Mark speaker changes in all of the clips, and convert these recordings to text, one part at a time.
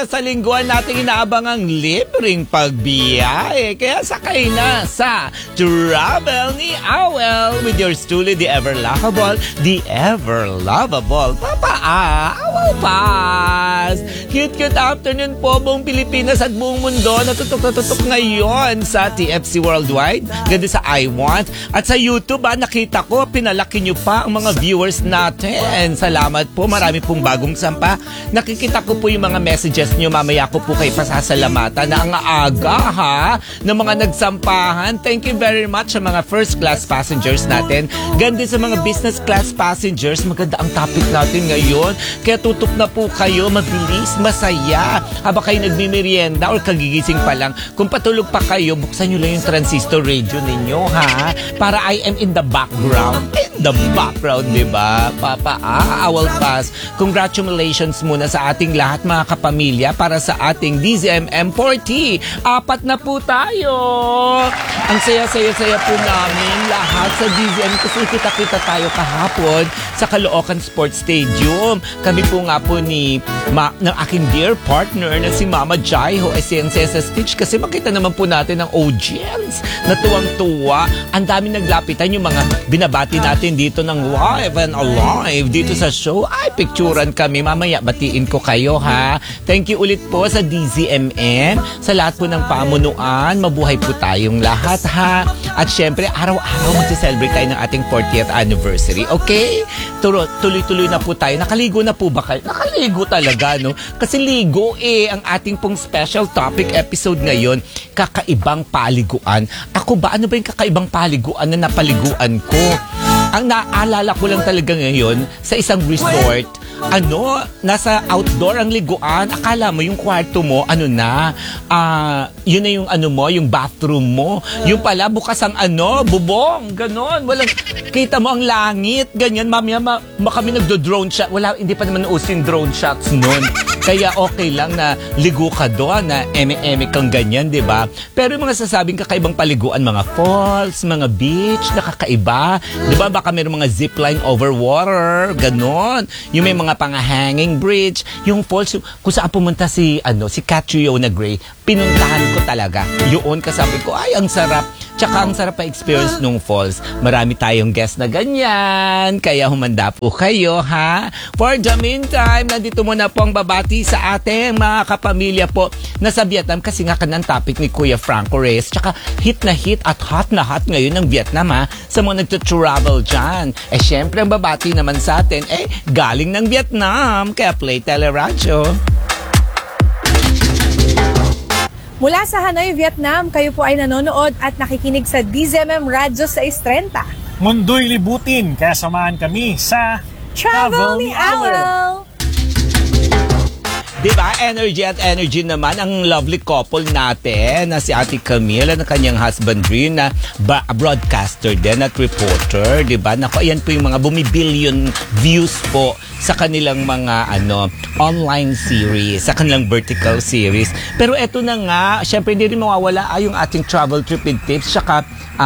Speaker 1: na sa lingguan nating inaabangang libreng pagbiyahe. Kaya sakay na sa Travel ni Awel with yours truly, the ever lovable, Papa Awel Paz. Cute afternoon po buong Pilipinas at buong mundo. Natutok ngayon sa TFC Worldwide, ganda sa I Want. At sa YouTube, nakita ko, pinalaki nyo pa ang mga viewers natin. Salamat po, marami pong bagong sampa. Nakikita ko po yung mga messages nyo. Mamaya ko po kayo pasasalamatan na ang aga ha ng mga nagsampahan. Thank you very much sa mga first class passengers natin. Ganda sa mga business class passengers. Maganda ang topic natin ngayon. Kaya tutok na po kayo, mabilis, masaya. Habang kayo nagmimerienda or kagigising pa lang, kung patulog pa kayo, buksan nyo lang yung transistor radio ninyo ha. Para I am in the background. Diba? Papa Awel Paz. Congratulations muna sa ating lahat mga kapamilya para sa ating DZMM 40. 4 na po tayo. Ang saya-saya po namin lahat sa DZM kasi kita tayo kahapon sa Caloocan Sports Stadium. Kami po nga po ng aking dear partner na si Mama Jaiho ay siyang sa stage kasi makita naman po natin ang audience na tuwang-tuwa. Ang dami naglapitan yung mga binabati natin dito ng live and alive dito sa show. Ay, picturean kami. Mamaya batiin ko kayo ha. Thank you ulit po sa DZMM, sa lahat po ng pamunuan. Mabuhay po tayong lahat ha. At syempre, araw-araw mag-celebrate tayo ng ating 40th anniversary. Okay? Tuloy-tuloy na po tayo. Nakaligo na po ba kayo? Nakaligo talaga, no? Kasi ligo ang ating pong special topic episode ngayon, kakaibang paliguan. Ako ba? Ano ba yung kakaibang paliguan na napaliguan ko? Ang naalala ko lang talaga ngayon sa isang resort, nasa outdoor ang liguan. Akala mo yung kwarto mo, yun na yung yung bathroom mo. Yung pala, bukas ang bubong, ganon. Walang, kita mo ang langit, ganyan. Mamaya, kami nagdo-drone shot. Hindi pa naman uso yung drone shots nun. Kaya okay lang na ligo ka doon, na eme-eme kang ganyan, di ba? Pero yung mga sasabing kakaibang paliguan, mga falls, mga beach, nakakaiba. Di ba? Baka mayroong mga zipline over water, ganon. Yung may mga pang-hanging bridge, yung falls, kung saan pumunta si Catriona Gray, pinuntahan ko talaga. Yun, kasabi ko, ay, ang sarap. Tsaka ang sarap pa experience nung falls. Marami tayong guest na ganyan. Kaya humanda po kayo, ha? For the meantime, nandito muna po ang babati sa ating mga kapamilya po na sa Vietnam. Kasi nga kanang topic ni Kuya Franco Reyes. Tsaka hit na hit at hot na hot ngayon ng Vietnam, ha? Sa mga nagtutravel dyan. Syempre ang babati naman sa atin, galing ng Vietnam. Kaya play teleradyo.
Speaker 2: Mula sa Hanoi, Vietnam, kayo po ay nanonood at nakikinig sa DZMM Radyo 630.
Speaker 3: Mundo'y libutin, kaya samahan kami sa
Speaker 2: Travel ni Awel.
Speaker 1: Diba? Energy naman ang lovely couple natin na si Ate Camille at kanyang husband Rin na broadcaster din at reporter. Diba? Naku, ayan po yung mga bumibillion views po sa kanilang mga online series, sa kanilang vertical series. Pero eto na nga, syempre hindi rin mawawala yung ating travel trip and tips, saka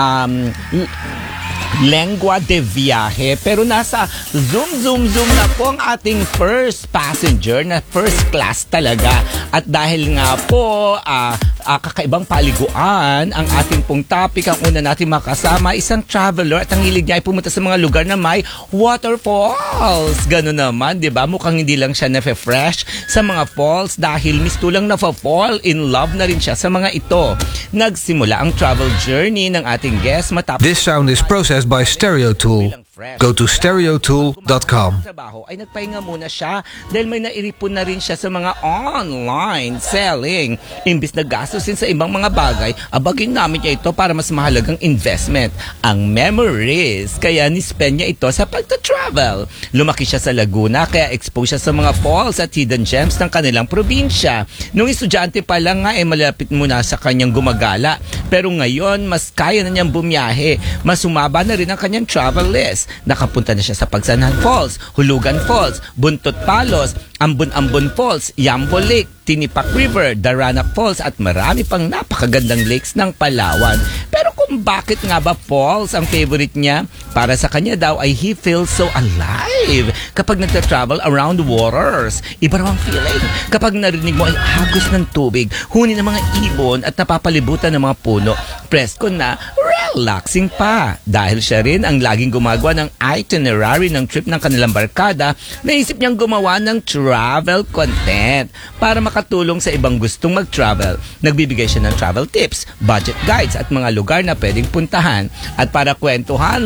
Speaker 1: lengua de viaje. Pero nasa zoom na po ang ating first passenger na first class talaga. At dahil nga po kakaibang paliguan ang ating pong topic, ang una natin makasama isang traveler at ang hilig niya ay pumunta sa mga lugar na may waterfalls. Gano'n naman, di ba? Mukhang hindi lang siya na-fresh sa mga falls dahil mistulang na-fall in love na rin siya sa mga ito. Nagsimula ang travel journey ng ating guest matapos.
Speaker 4: This sound is processed by Stereo Tool. Go to stereotool.com.
Speaker 1: Ay nagpahinga muna siya dahil may nairipon na rin siya sa mga online selling. Imbis na gastusin sa ibang mga bagay, abagin namin niya ito para mas mahalagang investment, ang memories. Kaya ni-spend niya ito sa pagta-travel. Lumaki siya sa Laguna kaya exposed siya sa mga falls at hidden gems ng kanilang probinsya. Nung estudyante pa lang nga malapit muna sa kanyang gumagala. Pero ngayon, mas kaya na niyang bumiyahe. Mas sumaba na rin ang kanyang travel list. Nakapunta na siya sa Pagsanhan Falls, Hulugan Falls, Buntot Palos, Ambon-Ambon Falls, Yambo Lake, Tinipak River, Daranac Falls at marami pang napakagandang lakes ng Palawan. Pero kung bakit nga ba falls ang favorite niya? Para sa kanya daw ay he feels so alive kapag nagta-travel around waters. Iba raw ang feeling kapag narinig mo ay agos ng tubig, huni ng mga ibon at napapalibutan ng mga puno. Presko na, relaxing pa. Dahil siya rin ang laging gumagawa ng itinerary ng trip ng kanilang barkada, naisip niyang gumawa ng travel content para makatulong sa ibang gustong mag-travel. Nagbibigay siya ng travel tips, budget guides at mga lugar na pwedeng puntahan. At para kwentuhan,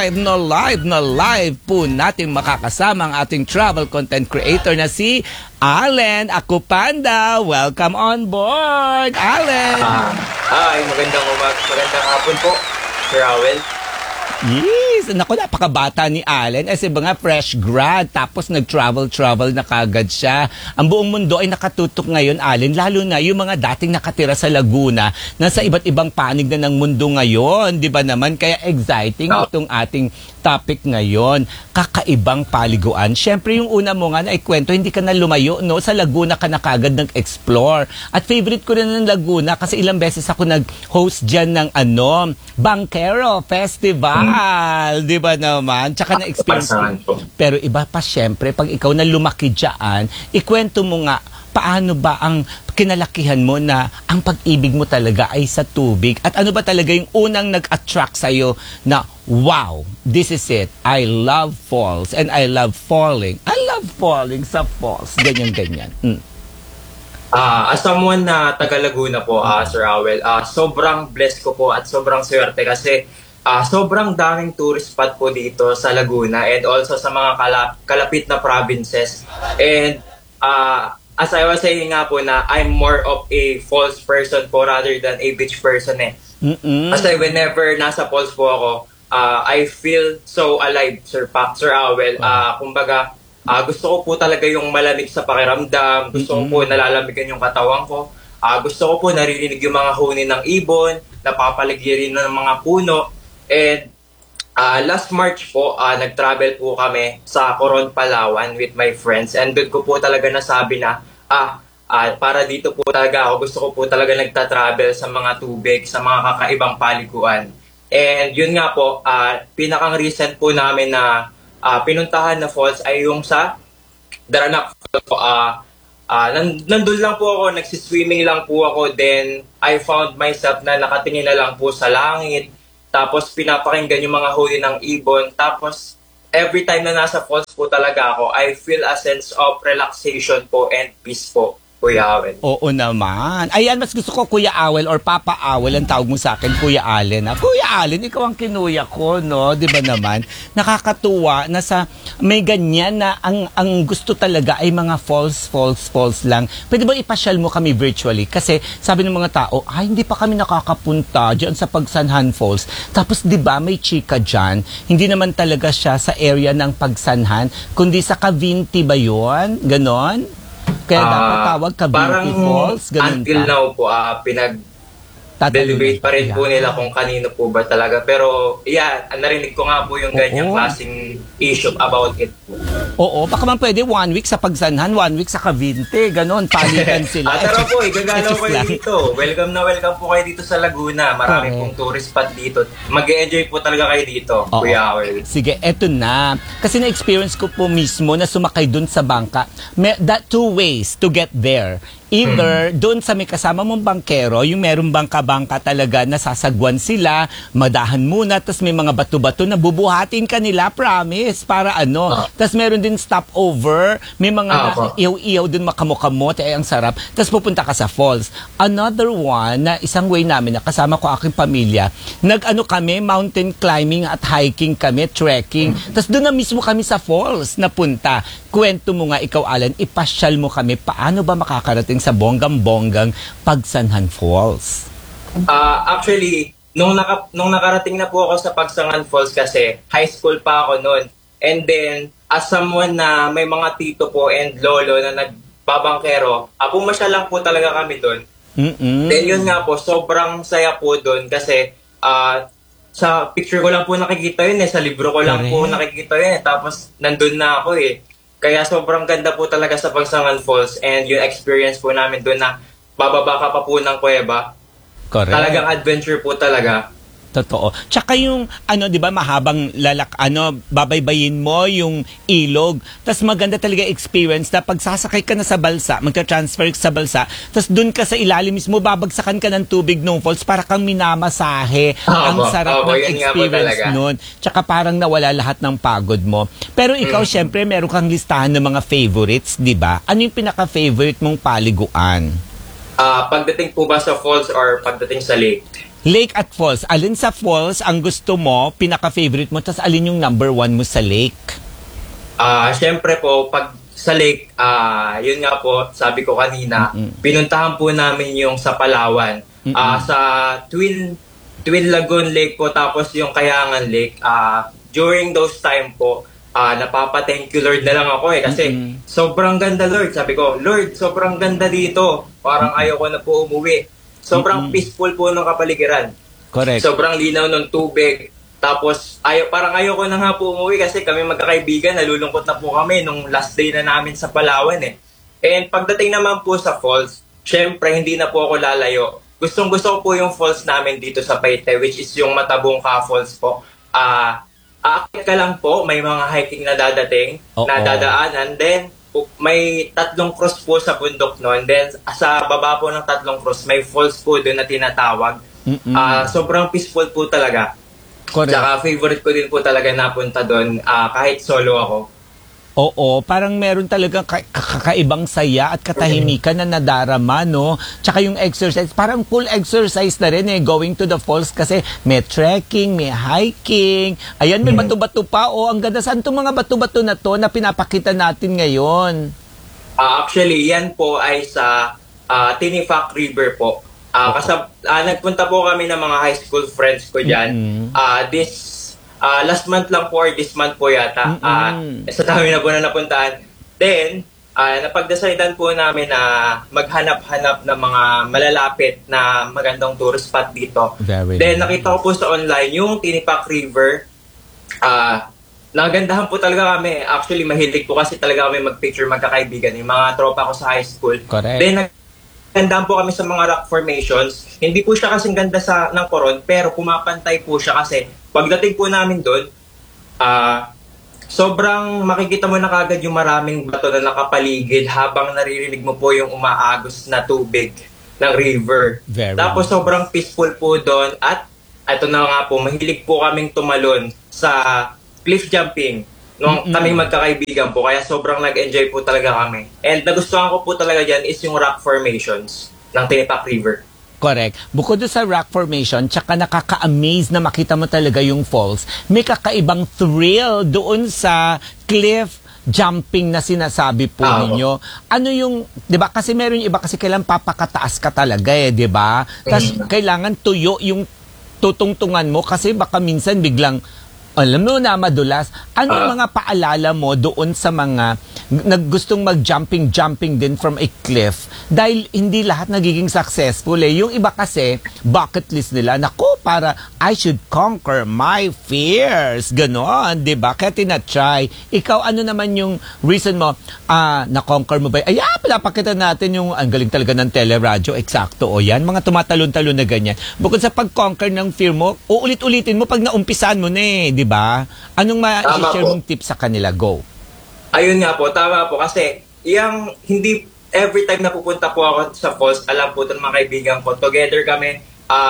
Speaker 1: live po natin makakasama ang ating travel content creator na si Allen Akupanda. Welcome on board, Allen!
Speaker 5: Hi, magandang hapon po, Sir Howell.
Speaker 1: Yes! Naku, napakabata ni Allen. Kasi mga fresh grad, tapos nag-travel na kagad siya. Ang buong mundo ay nakatutok ngayon, Allen, lalo na yung mga dating nakatira sa Laguna, nasa iba't ibang panig na ng mundo ngayon. Di ba naman? Kaya exciting itong ating topic ngayon. Kakaibang paliguan. Siyempre, yung una mo nga na ikwento, hindi ka na lumayo, no? Sa Laguna ka na kagad nag-explore. At favorite ko rin ng Laguna kasi ilang beses ako nag-host dyan ng Banquero Festival. Di ba naman? Tsaka na-experience ko. Pero iba pa siyempre, pag ikaw na lumaki dyan, ikwento mo nga, paano ba ang kinalakihan mo na ang pag-ibig mo talaga ay sa tubig? At ano ba talaga yung unang nag-attract sa'yo na, wow, this is it. I love falls and I love falling. I love falling sa falls. Ganyan.
Speaker 5: As someone na taga Laguna po, Sir Howell, sobrang blessed ko po at sobrang swerte kasi sobrang daming tourist spot po dito sa Laguna and also sa mga kalapit na provinces. And as I was saying nga po na I'm more of a falls person po rather than a beach person eh. Kasi whenever nasa falls po ako, I feel so alive, Sir Howell. Kumbaga, gusto ko po talaga yung malamig sa pakiramdam. Gusto ko po nalalamigan yung katawan ko. Gusto ko po naririnig yung mga huni ng ibon, napapaligirin ng mga puno. And last March po, nag-travel po kami sa Coron, Palawan with my friends. And doon ko po talaga nasabi na, para dito po talaga ako, gusto ko po talaga nagta-travel sa mga tubig, sa mga kakaibang paliguan. And yun nga po, pinakang recent po namin na pinuntahan na falls ay yung sa Daranac Falls po. Nandun lang po ako, nagsiswimming lang po ako. Then I found myself na nakatingin na lang po sa langit. Tapos pinapakinggan yung mga huli ng ibon. Tapos every time na nasa falls po talaga ako, I feel a sense of relaxation po and peace po, Kuya Awel.
Speaker 1: Oo naman. Ayan, mas gusto ko Kuya Awel or Papa Awel ang tawag mo sa akin, Kuya Allen. Kuya Allen, ikaw ang kinuya ko, no? Di ba naman? Nakakatuwa na sa may ganyan na ang gusto talaga ay mga falls lang. Pwede ba ipasyal mo kami virtually? Kasi sabi ng mga tao, hindi pa kami nakakapunta dyan sa Pagsanhan Falls. Tapos di ba may chika dyan? Hindi naman talaga siya sa area ng Pagsanhan, kundi sa Cavinti ba yun? Ganon? Kaya dapat tawag Cavinti Falls? Ganun
Speaker 5: until now po, deliberate pa rin po nila kung kanino po ba talaga. Pero, narinig ko nga po yung ganyang klaseng issue about it po.
Speaker 1: Oo, baka man pwede 1 week sa Pagsanhan, 1 week sa Cavite, ganon, palitan sila.
Speaker 5: Tara po, gagalaw kayo dito. Welcome na welcome po kayo dito sa Laguna. Marami pong tourist spot dito. Mag-e-enjoy po talaga kayo dito, Kuya Awel.
Speaker 1: Sige, eto na. Kasi na-experience ko po mismo na sumakay dun sa bangka. That 2 ways to get there. Either doon sa may kasama mong bangkero, yung merong bangka-bangka talaga, nasasagwan sila, madahan muna, tapos may mga bato-bato na bubuhatin ka nila, promise, para Tapos meron din stopover, may mga iyaw-iyaw din makamot-kamot, ang sarap. Tapos pupunta ka sa falls. Another one, na isang way namin, na kasama ko aking pamilya, kami, mountain climbing at hiking kami, trekking. Tapos doon na mismo kami sa falls napunta. Kwento mo nga ikaw, Alan, ipasyal mo kami, paano ba makakarating sa bonggang-bonggang Pagsanhan Falls?
Speaker 5: Actually, nung nakarating na po ako sa Pagsanhan Falls kasi high school pa ako noon. And then, as someone na may mga tito po and lolo na nagbabangkero, pumasya lang po talaga kami doon. Then yun nga po, sobrang saya po doon kasi sa picture ko lang po nakikita yun sa libro ko lang po nakikita yun tapos nandun na ako Kaya sobrang ganda po talaga sa Pagsangan Falls and yung experience po namin doon na bababa ka pa po ng kuweba.
Speaker 1: Correct.
Speaker 5: Talagang adventure po talaga.
Speaker 1: Totoo. Tsaka yung, 'di ba, mahabang babaybayin mo yung ilog. Tapos maganda talaga experience na pagsasakay ka na sa balsa, magka-transfer ka sa balsa, tapos dun ka sa ilalim mismo, babagsakan ka ng tubig ng falls para kang minamasahe. Ang sarap ng experience nun. Tsaka parang nawala lahat ng pagod mo. Pero ikaw, syempre, meron kang listahan ng mga favorites, 'di ba? Ano yung pinaka-favorite mong paliguan?
Speaker 5: Pagdating po ba sa falls or pagdating sa lake?
Speaker 1: Lake at falls. Alin sa falls ang gusto mo, pinaka-favorite mo, tas alin yung number 1 mo sa lake?
Speaker 5: Siyempre po, pag sa lake, yun nga po, sabi ko kanina, pinuntahan po namin yung sa Palawan. Sa Twin Lagoon Lake po, tapos yung Kayangan Lake. During those time po, napapa-thank you Lord na lang ako kasi sobrang ganda Lord. Sabi ko, Lord, sobrang ganda dito. Parang ayoko na po umuwi. Sobrang peaceful po ng kapaligiran.
Speaker 1: Correct.
Speaker 5: Sobrang linaw ng tubig. Tapos, parang ayoko na nga po umuwi kasi kami magkakaibigan, nalulungkot na po kami nung last day na namin sa Palawan And pagdating naman po sa falls, syempre hindi na po ako lalayo. Gustong-gusto ko po yung falls namin dito sa Paite, which is yung Matabungka Falls po. Aakit ka lang po, may mga hiking na dadating, na dadaanan. Then, may 3 cross po sa bundok noon. Then, sa baba po ng 3 cross, may falls po doon na tinatawag. Sobrang peaceful po talaga.
Speaker 1: Correct.
Speaker 5: Tsaka favorite ko din po talaga napunta doon kahit solo ako.
Speaker 1: Oo, parang meron talagang kakaibang saya at katahimikan na nadarama, no? Tsaka yung exercise, parang full exercise na rin going to the falls kasi may trekking, may hiking. Ayan, may bato-bato pa. Ang ganda. Saan itong mga bato-bato na to na pinapakita natin ngayon?
Speaker 5: Actually, yan po ay sa Tinifac River po. Kasi nagpunta po kami ng mga high school friends ko dyan. Last month lang po or this month po yata. Sa dami na po na napuntahan. Then, napag-decidean po namin na maghanap-hanap ng mga malalapit na magandang tourist spot dito. Then, nakita ko po sa online yung Tinifac River. Nagandahan po talaga kami. Actually, mahilig po kasi talaga kami mag-picture magkakaibigan. Yung mga tropa ko sa high school.
Speaker 1: Correct.
Speaker 5: Then, nagandahan po kami sa mga rock formations. Hindi po siya kasing ganda ng Coron, pero pumapantay po siya kasi pagdating po namin doon, sobrang makikita mo na kagad yung maraming bato na nakapaligid habang naririnig mo po yung umaagos na tubig ng river. Tapos sobrang peaceful po doon at ito na nga po, mahilig po kaming tumalon sa cliff jumping nung kaming magkakaibigan po. Kaya sobrang nag-enjoy po talaga kami. And nagustuhan ko po talaga dyan is yung rock formations ng Tinifac River.
Speaker 1: Correct. Bukod doon sa rock formation, tsaka nakaka-amaze na makita mo talaga yung falls, may kakaibang thrill doon sa cliff jumping na sinasabi po ninyo. Ano yung, 'di ba? Kasi meron yung iba kasi kailangan papakataas ka talaga 'di ba? Tapos kailangan tuyo yung tutungtungan mo kasi baka minsan biglang alam mo na madulas. Ano yung mga paalala mo doon sa mga naggustong mag-jumping din from a cliff? Dahil hindi lahat nagiging successful Yung iba kasi, bucket list nila, naku, para I should conquer my fears. Ganon, di ba? Kaya tinatry. Ikaw, ano naman yung reason mo? Na-conquer mo ba? Pinapakita natin yung, ang galing talaga ng teleradyo. Eksakto, yan. Mga tumatalon-talon na ganyan. Bukod sa pag-conquer ng fear mo, uulit-ulitin mo pag naumpisan mo na di ba? Anong ma-share mong tips sa kanila? Go.
Speaker 5: Ayun nga po, tama po. Kasi, hindi every time na pupunta po ako sa falls, alam po ito ng mga kaibigan ko, together kami,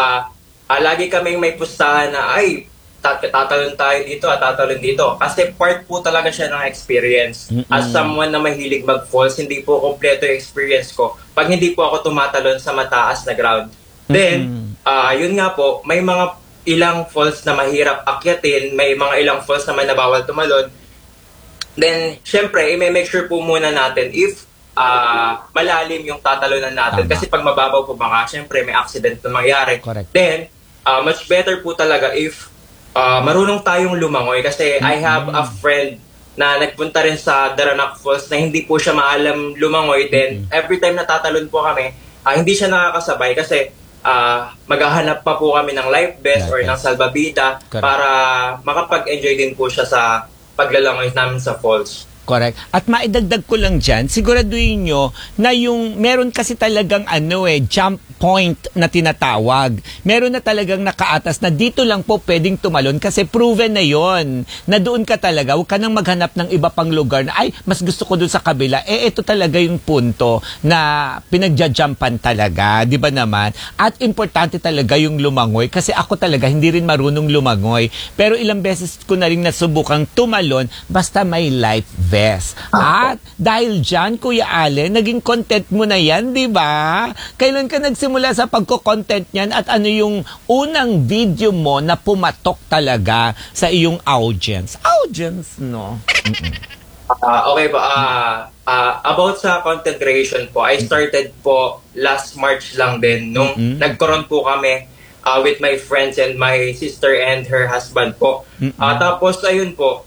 Speaker 5: lagi kaming may pustahan na, tatalon tayo dito at tatalon dito. Kasi part po talaga siya ng experience. As someone na mahilig mag-falls, hindi po kompleto yung experience ko pag hindi po ako tumatalon sa mataas na ground. Then, yun nga po, may mga ilang falls na mahirap akyatin, may mga ilang falls naman na bawal tumalon. Then, syempre, i-make sure po muna natin if malalim yung tatalonan natin. Kasi pag mababaw po baka, syempre, may accident na mangyari.
Speaker 1: Correct.
Speaker 5: Then, much better po talaga if marunong tayong lumangoy. Kasi I have a friend na nagpunta rin sa Daranac Falls na hindi po siya maalam lumangoy. Then, every time na tatalon po kami, hindi siya nakakasabay kasi maghahanap pa po kami ng life vest or
Speaker 1: Life
Speaker 5: ng
Speaker 1: vest.
Speaker 5: salbabida
Speaker 1: Correct.
Speaker 5: para makapag-enjoy din po siya sa paglalangoy namin sa falls.
Speaker 1: Correct. At maidagdag ko lang dyan, siguraduhin nyo na yung meron kasi talagang jump point na tinatawag. Meron na talagang nakaatas na dito lang po pwedeng tumalon kasi proven na yon na doon ka talaga. Huwag ka nang maghanap ng iba pang lugar na ay, mas gusto ko doon sa kabila. Ito talaga yung punto na pinagja-jumpan talaga. Di ba naman? At importante talaga yung lumangoy kasi ako talaga hindi rin marunong lumangoy. Pero ilang beses ko na rin nasubukang tumalon basta may life vest. At dahil dyan, Kuya Allen, naging content mo na yan, di ba? Kailan ka nagsimula sa pagko-content niyan at ano yung unang video mo na pumatok talaga sa iyong audience? Audience, no?
Speaker 5: Okay po. About sa content creation po, I started po last March lang din nung nagkaroon po kami with my friends and my sister and her husband po. Tapos ayun po,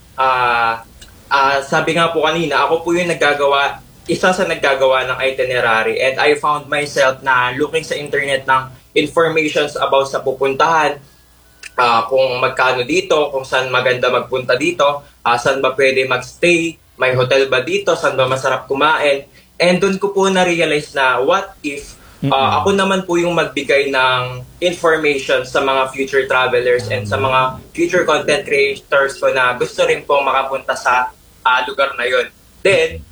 Speaker 5: sabi nga po kanina, ako po yung isa sa naggagawa ng itinerary and I found myself na looking sa internet ng informations about sa pupuntahan, kung magkano dito, kung saan maganda magpunta dito, saan ba pwede magstay, may hotel ba dito, saan ba masarap kumain. And doon ko po na-realize na what if ako naman po yung magbigay ng information sa mga future travelers and sa mga future content creators ko na gusto rin pong makapunta sa lugar na yun. Then,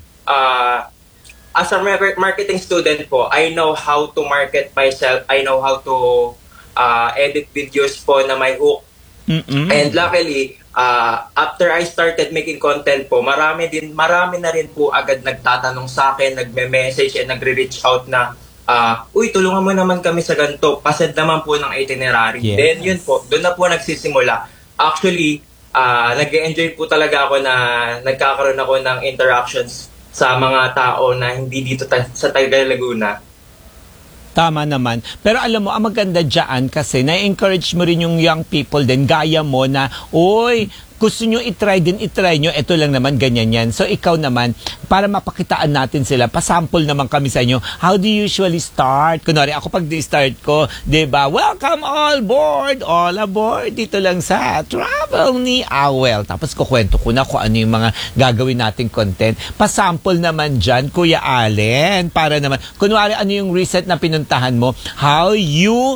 Speaker 5: as a marketing student po, I know how to market myself. I know how to edit videos po na may hook. And luckily, after I started making content po, marami na rin po agad nagtatanong sa akin, nagme-message and nagre-reach out na, uy, tulungan mo naman kami sa ganito. Pasend naman po ng itinerary.
Speaker 1: Yes.
Speaker 5: Then yun po, doon na po nagsisimula. Actually, nag-enjoy po talaga ako na nagkakaroon ako ng interactions sa mga tao na hindi dito sa Tagaytay, Laguna.
Speaker 1: Tama naman. Pero alam mo, ang maganda dyan kasi na-encourage mo rin yung young people din, gaya mo na, uy, gusto nyo itry nyo, ito lang naman, ganyan yan. So ikaw naman, para mapakitaan natin sila, pasample naman kami sa inyo, how do you usually start? Kunwari, ako pag di-start ko, diba, welcome all aboard, dito lang sa Travel ni Awel. Tapos kukwento ko na kung ano yung mga gagawin nating content. Pasample naman dyan, Kuya Allen, para naman, kunwari, ano yung recent na pinuntahan mo, how you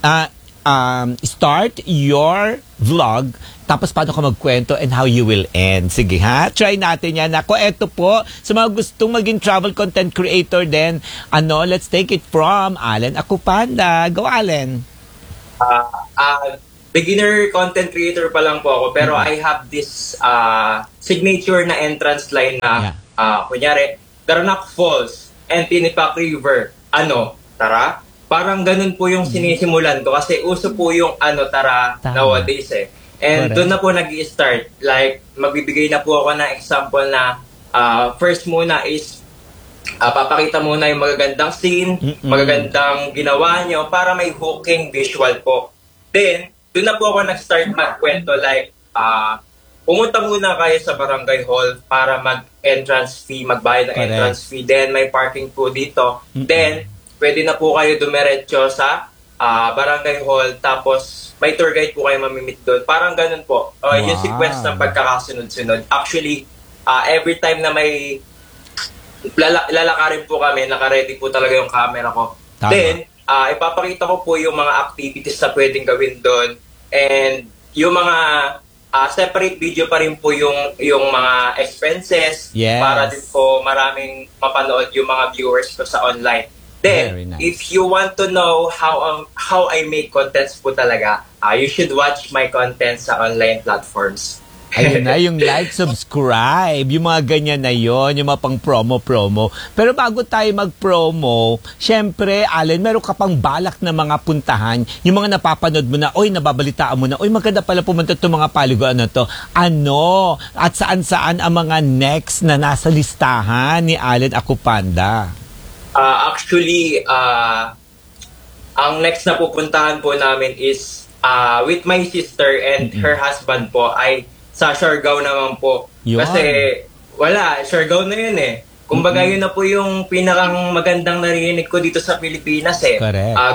Speaker 1: start your vlog, tapos paano ka magkwento and how you will end. Sige ha, try natin yan. Ako, eto po, sa mga gustong maging travel content creator din, let's take it from Allen Akupanda. Go, Allen.
Speaker 5: Beginner content creator pa lang po ako, pero I have this signature na entrance line na, kunyari, Taranac Falls and Tinipak River. Tara? Parang ganun po yung sinisimulan ko kasi uso po yung tara nowadays eh. And doon na po nag-i-start. Like, magbibigay na po ako ng example na first muna is papakita muna yung magagandang scene, magagandang ginawa nyo para may hooking visual po. Then, doon na po ako nag-start magkwento like, pumunta muna kayo sa barangay hall para mag-entrance fee, magbayad ng entrance fee. Then, may parking po dito. Then, pwede na po kayo dumiretso sa barangay hall, tapos may tour guide po kayo mamimit doon. Parang ganun po. Yung sequence ng pagkakasunod-sunod. Actually, every time na may lalakarin po kami, naka-ready po talaga yung camera ko. Tama. Then, ipapakita ko po yung mga activities na pwedeng gawin doon. And yung mga separate video pa rin po yung mga expenses para din po maraming mapanood yung mga viewers ko sa online. Then, if you want to know how I make contents po talaga, you should watch my content sa online platforms.
Speaker 1: Ayun na, yung like, subscribe, yung mga ganyan na yon, yung mga pang promo. Pero bago tayo mag-promo, syempre, Allen, meron ka pang balak na mga puntahan, yung mga napapanood mo na, oy, nababalitaan mo na, oy, maganda pala pumunta itong mga paliguan na to. At saan-saan ang mga next na nasa listahan ni Allen Akupanda?
Speaker 5: Actually, ang next na pupuntahan po namin is with my sister and her husband po ay sa Siargao naman po.
Speaker 1: Yun.
Speaker 5: Kasi Siargao na yun eh. Kumbaga yun na po yung pinakang magandang narinig ko dito sa Pilipinas eh.
Speaker 1: Correct.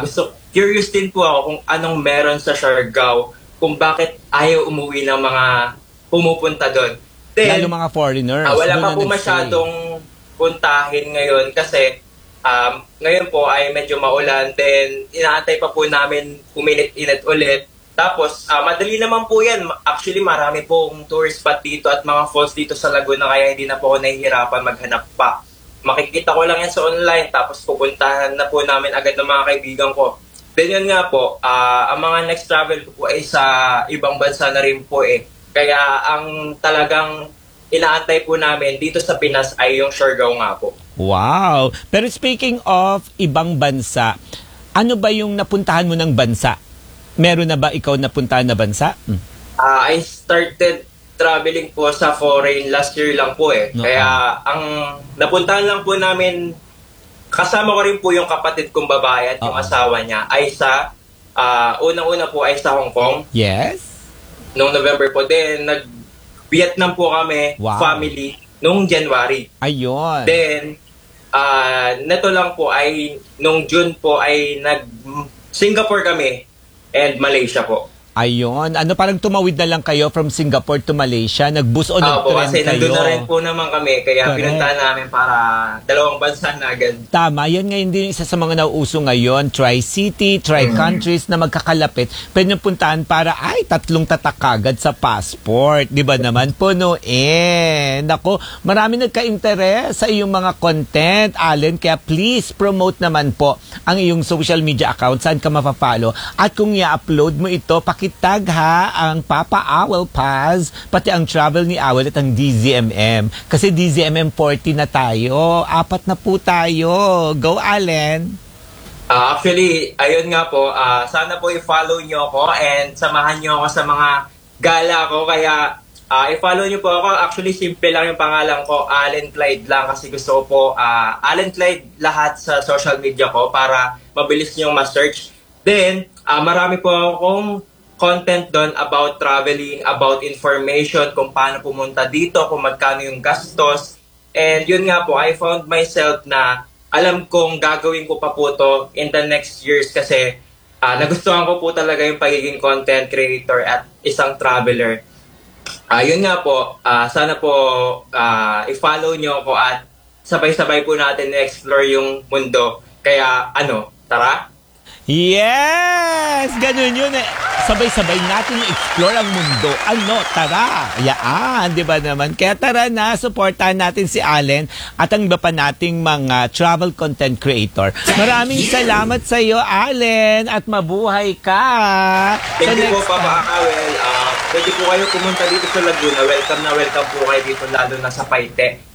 Speaker 5: curious din po ako kung anong meron sa Siargao, kung bakit ayaw umuwi ng mga pumupunta doon. Then,
Speaker 1: Lalo mga foreigners.
Speaker 5: wala
Speaker 1: doon
Speaker 5: pa
Speaker 1: na
Speaker 5: po
Speaker 1: nagstay.
Speaker 5: masyadong puntahin ngayon kasi ngayon po ay medyo maulan. Then, inaantay pa po namin uminit-init ulit. Tapos, madali naman po yan. Actually, marami pong tourist spot dito at mga falls dito sa Laguna kaya hindi na po ako nahihirapan maghanap pa. Makikita ko lang yan sa online tapos pupuntahan na po namin agad ng mga kaibigan ko. Then yun nga po, ang mga next travel ko po ay sa ibang bansa na rin po eh. Kaya ang talagang inaantay po namin dito sa Pinas ay yung Siargao nga po.
Speaker 1: Wow! Pero speaking of ibang bansa, ano ba yung napuntahan mo ng bansa? Meron na ba ikaw napuntahan na bansa?
Speaker 5: I started traveling po sa foreign last year lang po eh.
Speaker 1: No.
Speaker 5: Kaya ang napuntahan lang po namin, kasama ko rin po yung kapatid kong babae at yung asawa niya ay sa, unang-una po ay sa Hong Kong.
Speaker 1: Yes?
Speaker 5: Noong November po. Then nag-Vietnam po kami,
Speaker 1: Wow.
Speaker 5: family, noong January.
Speaker 1: Ayun.
Speaker 5: Then, neto lang po ay, noong June po ay nag-Singapore kami and Malaysia po.
Speaker 1: Ayun. Ano, parang tumawid na lang kayo from Singapore to Malaysia? Nag-bus o
Speaker 5: Opo,
Speaker 1: nag-trend
Speaker 5: kasi
Speaker 1: kayo?
Speaker 5: nandun na rin po naman kami, kaya
Speaker 1: Correct.
Speaker 5: pinuntahan namin para dalawang bansa na agad.
Speaker 1: Tama, yan ngayon din isa sa mga nauuso ngayon. Tri-city, tri-countries na magkakalapit. Pwede nyo puntahan para, 3 tatak agad sa passport. Di ba naman? Punuin. Nako, marami nagka-interes sa iyong mga content, Allen. Kaya please promote naman po ang iyong social media account. Saan ka mapapalo? At kung i-upload mo ito, pakitag ha ang Papa Awel Paz, pati ang travel ni Awel at ang DZMM. Kasi DZMM 40 na tayo. 4 na po tayo. Go, Allen!
Speaker 5: Actually, ayun nga po, sana po i-follow nyo ako and samahan nyo ako sa mga gala ko. Kaya i-follow nyo po ako. Actually, simple lang yung pangalan ko, Allen Clyde lang. Kasi gusto ko po, Allen Clyde lahat sa social media ko para mabilis nyo ma-search. Then, marami po akong content doon about traveling, about information, kung paano pumunta dito, kung magkano yung gastos. And yun nga po, I found myself na alam kong gagawin ko pa po to in the next years kasi nagustuhan ko po talaga yung pagiging content creator at isang traveler. Yun nga po, sana po i-follow nyo ako at sabay-sabay po natin na-explore yung mundo. Kaya tara?
Speaker 1: Yes! Ganun yun eh. Sabay-sabay natin i-explore ang mundo. Tara! Yaan, di ba naman? Kaya tara na, supportahan natin si Allen at ang iba pa nating mga travel content creator. Maraming salamat sa iyo, Allen, at mabuhay ka!
Speaker 5: Thank you po,
Speaker 1: next
Speaker 5: Papa Awel. Pwede po kayo pumunta dito sa Laguna. Welcome na welcome po kayo dito, lalo na sa Paite.